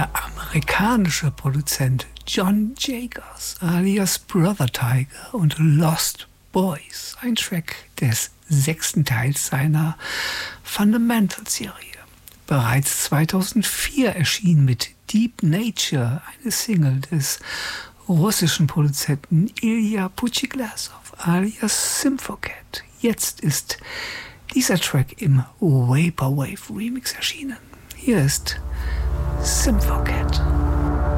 Der amerikanische Produzent John Jagers alias Brother Tiger und Lost Boys, ein Track des 6. Teils seiner Fundamental-Serie. Bereits 2004 erschien mit Deep Nature eine Single des russischen Produzenten Ilya Puchiglasov alias Symphocat. Jetzt ist dieser Track im Vaporwave Remix erschienen. Hier ist Symphocat.